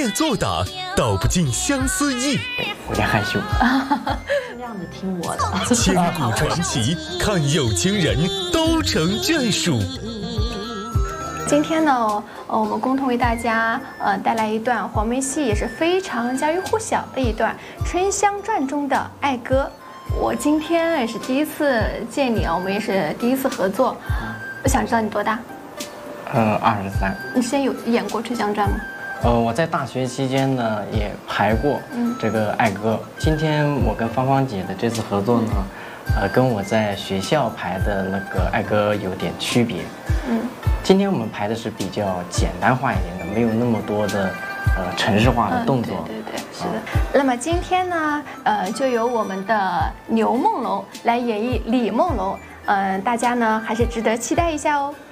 业作答，道不尽相思意。 有点害羞。 这样子听我的。 千古传奇，看有情人都成眷属。 今天呢，我们共同为大家带来一段黄梅戏，也是非常家喻户晓的一段《春香传》中的爱歌。我今天也是第一次见你啊，我们也是第一次合作。我想知道你多大 ？23。 你之前有演过《春香传》吗？ 我在大学期间呢也排过这个爱歌。今天我跟芳芳姐的这次合作呢，跟我在学校排的那个爱歌有点区别。今天我们排的是比较简单化一点的，没有那么多的程式化的动作。 对，是的。那么今天呢，就由我们的牛梦龙来演绎李梦龙，大家呢还是值得期待一下哦。